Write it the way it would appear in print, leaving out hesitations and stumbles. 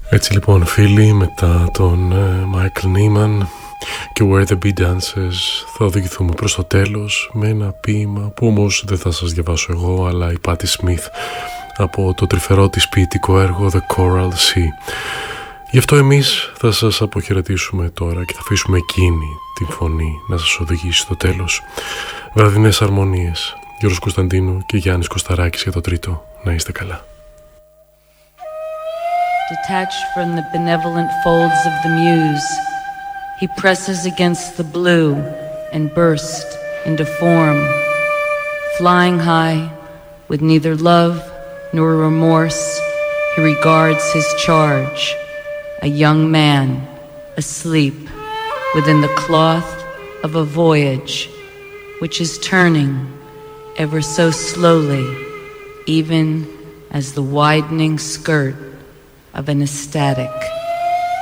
Έτσι λοιπόν φίλοι, μετά τον Michael Nyman και Where the Bee Dances θα οδηγηθούμε προς το τέλος με ένα ποίημα που όμως δεν θα σας διαβάσω εγώ, αλλά η Patti Smith από το τρυφερό της ποιητικό έργο The Coral Sea. Γι' αυτό εμείς θα σας αποχαιρετήσουμε τώρα και θα αφήσουμε εκείνη την φωνή να σας οδηγήσει στο τέλος. Βραδινές αρμονίες. Γιώργος Κωνσταντίνου και Γιάννης Κωσταράκης για το τρίτο. Να είστε καλά. Detached from the benevolent folds of the muse, he presses against the blue and burst into form. Flying high, with neither love nor remorse, he regards his charge, a young man asleep within the cloth of a voyage which is turning ever so slowly, even as the widening skirt of an ecstatic